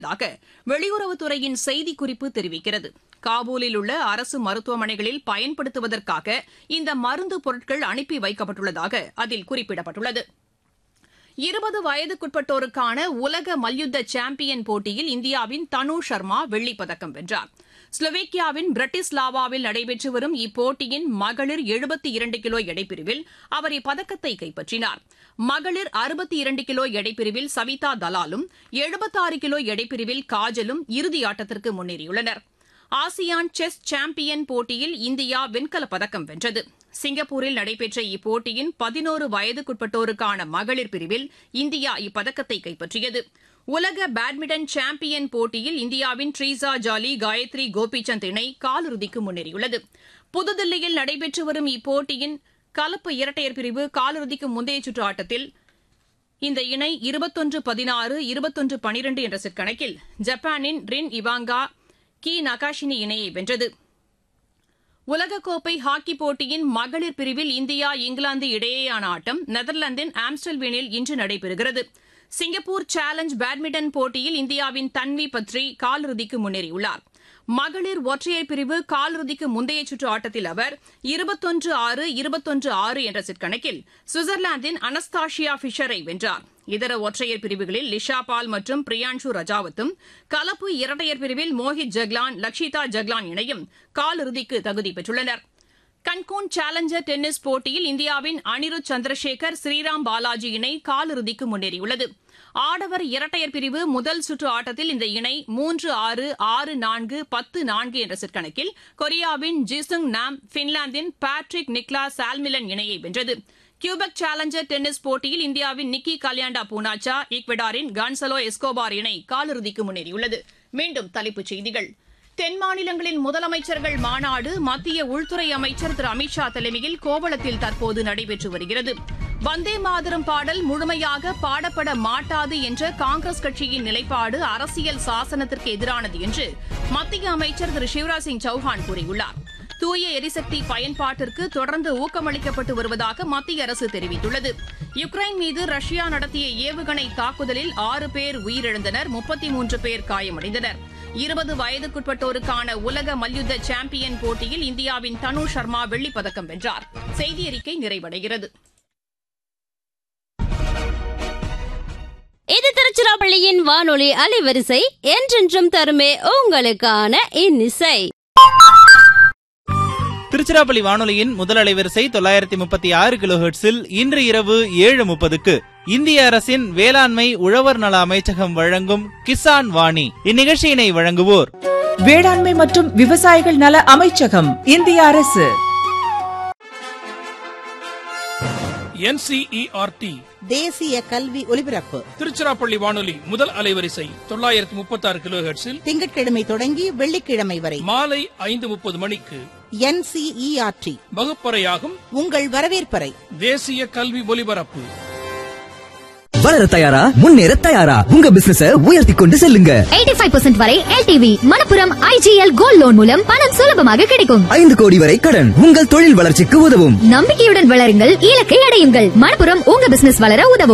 வெளியுறவுத்துறையின் செய்திக்குறிப்பு தெரிவிக்கிறது. காபூலில் உள்ள அரசு மருத்துவமனைகளில் பயன்படுத்துவதற்காக இந்த மருந்து பொருட்கள் அனுப்பி வைக்கப்பட்டுள்ளதாக அதில் குறிப்பிடப்பட்டுள்ளது. 20 வயதுக்குட்பட்டோருக்கான உலக மல்யுத்த சாம்பியன் போட்டியில் இந்தியாவின் தனு சர்மா வெள்ளிப்பதக்கம் வென்றார். ஸ்லோவேக்கியாவின் பிரட்டிஸ்லாவாவில் நடைபெற்று வரும் இப்போட்டியின் மகளிர் 72 கிலோ எடைப்பிரிவில் அவர் இப்பதக்கத்தை கைப்பற்றினார். மகளிர் 62 கிலோ எடைப்பிரிவில் சவிதா தலாலும் 76 கிலோ எடைப்பிரிவில் காஜலும் இறுதியாட்டத்திற்கு முன்னேறியுள்ளனர். ஆசியான் செஸ் சாம்பியன் போட்டியில் இந்தியா வெண்கலப் பதக்கம் வென்றது. சிங்கப்பூரில் நடைபெற்ற இப்போட்டியின் 11 வயதுக்குட்பட்டோருக்கான மகளிர் பிரிவில் இந்தியா இப்பதக்கத்தை கைப்பற்றியது. உலக பேட்மிண்டன் சாம்பியன் போட்டியில் இந்தியாவின் ட்ரீசா ஜாலி, காயத்ரி கோபிசந்த் இணை காலிறுதிக்கு முன்னேறியுள்ளது. புதுதில்லியில் நடைபெற்று வரும் இப்போட்டியின் கலப்பு இரட்டையர் பிரிவு காலிறுதிக்கு முந்தைய சுற்று ஆட்டத்தில் இந்த இணை 21-16, 21-12 என்ற செட் கணக்கில் ஜப்பானின் ரின் இவாங்கா கி நகாஷினி இணையை வென்றது. உலகக்கோப்பை ஹாக்கிப் போட்டியின் மகளிர் பிரிவில் இந்தியா இங்கிலாந்து இடையேயான ஆட்டம் நெதர்லாந்தின் ஆம்ஸ்டல்வீனில் இன்று நடைபெறுகிறது. சிங்கப்பூர் சேலஞ்ச் பேட்மிண்டன் போட்டியில் இந்தியாவின் தன்வி பத்ரி காலிறுதிக்கு முன்னேறியுள்ளார். மகளிர் ஒற்றையர் பிரிவு காலிறுதிக்கு முந்தைய சுற்று ஆட்டத்தில் அவர் 21-6, 21-6 என்ற செட் கணக்கில் சுவிட்சர்லாந்தின் அனஸ்தாஷியா பிஷரை வென்றார். இதர ஒற்றையர் பிரிவுகளில் லிஷா பால் மற்றும் பிரியான்ஷு ரஜாவத்தும், கலப்பு இரட்டையர் பிரிவில் மோஹித் ஜக்லான், லக்ஷிதா ஜக்லான் இணையும் காலிறுதிக்கு தகுதி பெற்றுள்ளனர். கன்கூன் சேலஞ்சர் டென்னிஸ் போட்டியில் இந்தியாவின் அனிருத் சந்திரசேகர், ஸ்ரீராம் பாலாஜி இணை காலிறுதிக்கு முன்னேறியுள்ளது. ஆடவர் இரட்டையர் பிரிவு முதல் சுற்று ஆட்டத்தில் இந்த இணை 3-6, 6-4, 10-4 என்ற செட் கணக்கில் கொரியாவின் ஜிசுங் நாம், பின்லாந்தின் பேட்ரிக் நிக்லாஸ் சால்மிலன் இணையை வென்றது. கியூபெக் சேலஞ்சர் டென்னிஸ் போட்டியில் இந்தியாவின் நிக்கி கல்யாண்டா பூனாச்சா, ஈக்வெடாரின் கான்சலோ எஸ்கோபார் இணை காலிறுதிக்கு முன்னேறியுள்ளது. மீண்டும் தலைப்புச் செய்திகள். தென் மாநிலங்களின் முதலமைச்சர்கள் மாநாடு மத்திய உள்துறை அமைச்சர் திரு அமித்ஷா தலைமையில் கோவளத்தில் தற்போது நடைபெற்று வருகிறது. வந்தே மாதரம் பாடல் முழுமையாக பாடப்பட மாட்டாது என்ற காங்கிரஸ் கட்சியின் நிலைப்பாடு அரசியல் சாசனத்திற்கு எதிரானது என்று மத்திய அமைச்சர் திரு சிவராஜ் சிங் சௌஹான் கூறியுள்ளார். தூய எரிசக்தி பயன்பாட்டிற்கு தொடர்ந்து ஊக்கமளிக்கப்பட்டு வருவதாக மத்திய அரசு தெரிவித்துள்ளது. யுக்ரைன் மீது ரஷ்யா நடத்திய ஏவுகணை தாக்குதலில் 6 பேர் உயிரிழந்தனர், 33 பேர் காயமடைந்தனர். 20 வயதுக்குட்பட்டோருக்கான உலக மல்யுத்த சாம்பியன் போட்டியில் இந்தியாவின் தனு சர்மா வெள்ளிப்பதக்கம் வென்றார். செய்தியறிக்கை நிறைவடைகிறது. இது திருச்சிராப்பள்ளியின் வானொலி அலைவரிசை என்றென்றும் தருமே உங்களுக்கான இன்னிசை. திருச்சிராப்பள்ளி வானொலியின் முதல் அலைவரிசை 936 கிலோஹெர்ட்ஸில் இன்று இரவு 7:30க்கு இந்திய அரசின் வேளாண்மை உழவர் நல அமைச்சகம் வழங்கும் கிசான் வாணி. இந்நிகழ்ச்சியினை வழங்குவோர் வேளாண்மை மற்றும் விவசாயிகள் நல அமைச்சகம், இந்திய அரசு. NCERT தேசிய கல்வி ஒலிபரப்பு திருச்சிராப்பள்ளி வானொலி முதல் அலைவரிசை 936 கிலோஹெர்ட்ஸில் திங்கட்கிழமை தொடங்கி வெள்ளிக்கிழமை வரை மாலை 5:30 மணிக்கு NCERT வகுப்பறையாகும் உங்கள் வரவேற்பறை தேசிய கல்வி ஒலிபரப்பு. வளர தயாரா, முன்னேற தயாரா, உங்க பிசினஸ உயர்த்தி கொண்டு செல்லுங்க. 85% வரை LTV Manappuram IGL gold loan மூலம் பணம் சுலபமாக கிடைக்கும். 5 கோடி வரை கடன் உங்கள் தொழில் வளர்ச்சிக்கு உதவும். நம்பிக்கையுடன் வளருங்கள், இலக்கை அடையுங்கள். மணப்புரம் உங்க பிசினஸ் வளர உதவும்.